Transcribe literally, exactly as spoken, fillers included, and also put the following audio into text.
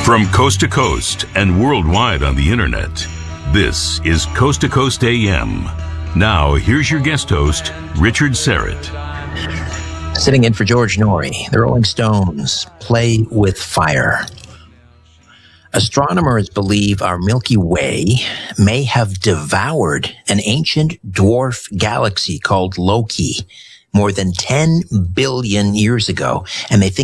From coast to coast and worldwide on the internet, this is Coast to Coast A M. Now, here's your guest host, Richard Syrett. Sitting in for George Noory, the Rolling Stones play with fire. Astronomers believe our Milky Way may have devoured an ancient dwarf galaxy called Loki more than ten billion years ago, and they think